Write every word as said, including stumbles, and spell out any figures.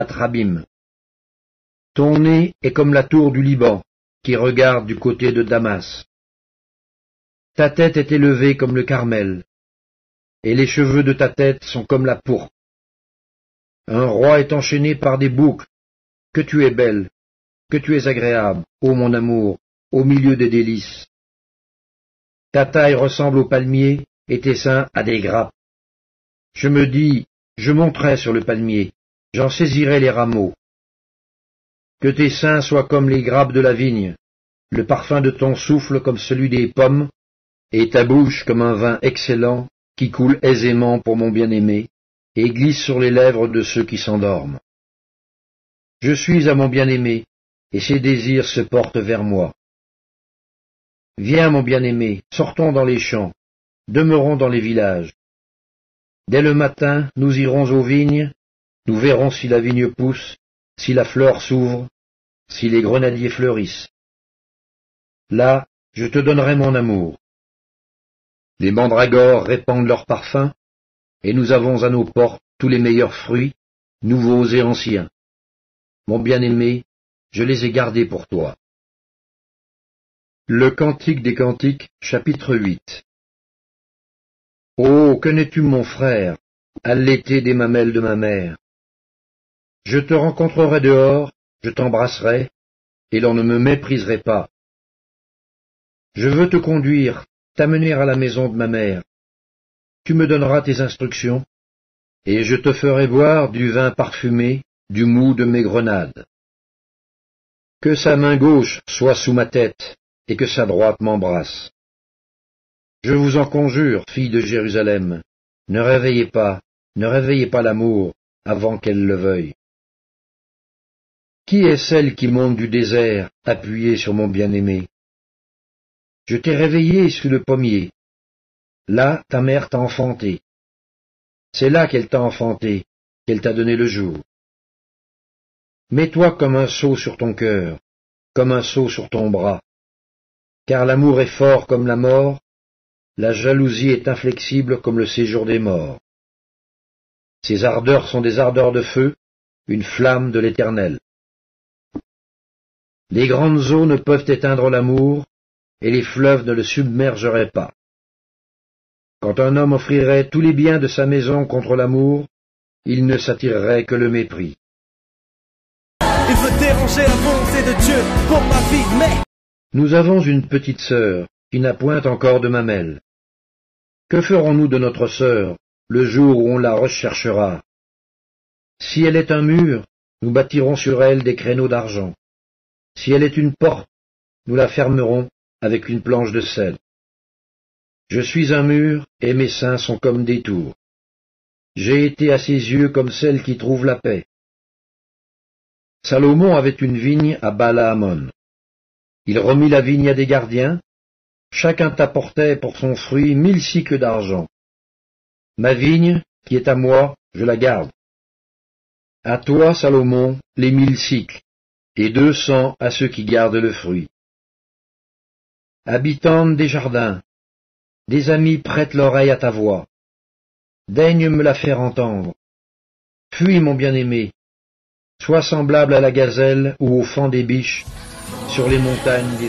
Atrabim. Ton nez est comme la tour du Liban, qui regarde du côté de Damas. Ta tête est élevée comme le Carmel, et les cheveux de ta tête sont comme la pourpre. Un roi est enchaîné par des boucles. Que tu es belle, que tu es agréable, ô mon amour, au milieu des délices. Ta taille ressemble au palmier, et tes seins à des grappes. Je me dis, je monterai sur le palmier, j'en saisirai les rameaux. Que tes seins soient comme les grappes de la vigne, le parfum de ton souffle comme celui des pommes, et ta bouche comme un vin excellent qui coule aisément pour mon bien-aimé, et glisse sur les lèvres de ceux qui s'endorment. Je suis à mon bien-aimé, et ses désirs se portent vers moi. Viens, mon bien-aimé, sortons dans les champs, demeurons dans les villages. Dès le matin, nous irons aux vignes, nous verrons si la vigne pousse, si la fleur s'ouvre, si les grenadiers fleurissent. Là, je te donnerai mon amour. Les mandragores répandent leur parfum, et nous avons à nos portes tous les meilleurs fruits, nouveaux et anciens. Mon bien-aimé, je les ai gardés pour toi. Le Cantique des Cantiques, chapitre huit. Oh, que n'es-tu mon frère, allaité des mamelles de ma mère. Je te rencontrerai dehors, je t'embrasserai, et l'on ne me mépriserait pas. Je veux te conduire, t'amener à la maison de ma mère. Tu me donneras tes instructions, et je te ferai boire du vin parfumé, du mou de mes grenades. Que sa main gauche soit sous ma tête, et que sa droite m'embrasse. Je vous en conjure, filles de Jérusalem, ne réveillez pas, ne réveillez pas l'amour, avant qu'elle le veuille. Qui est celle qui monte du désert, appuyée sur mon bien-aimé? Je t'ai réveillé sous le pommier. Là, ta mère t'a enfanté. C'est là qu'elle t'a enfanté, qu'elle t'a donné le jour. Mets-toi comme un sceau sur ton cœur, comme un sceau sur ton bras. Car l'amour est fort comme la mort, la jalousie est inflexible comme le séjour des morts. Ses ardeurs sont des ardeurs de feu, une flamme de l'Éternel. Les grandes eaux ne peuvent éteindre l'amour, et les fleuves ne le submergeraient pas. Quand un homme offrirait tous les biens de sa maison contre l'amour, il ne s'attirerait que le mépris. Il veut déranger la volonté de Dieu pour ma vie, mais... Nous avons une petite sœur qui n'a point encore de mamelle. Que ferons-nous de notre sœur le jour où on la recherchera? Si elle est un mur, nous bâtirons sur elle des créneaux d'argent. Si elle est une porte, nous la fermerons avec une planche de sel. Je suis un mur, et mes seins sont comme des tours. J'ai été à ses yeux comme celle qui trouve la paix. Salomon avait une vigne à Baal-Hamon. Il remit la vigne à des gardiens. Chacun t'apportait pour son fruit mille cycles d'argent. Ma vigne, qui est à moi, je la garde. À toi, Salomon, les mille cycles, et deux cents à ceux qui gardent le fruit. Habitante des jardins, des amis prêtent l'oreille à ta voix. Daigne me la faire entendre. Fuis, mon bien-aimé. Sois semblable à la gazelle ou au faon des biches sur les montagnes des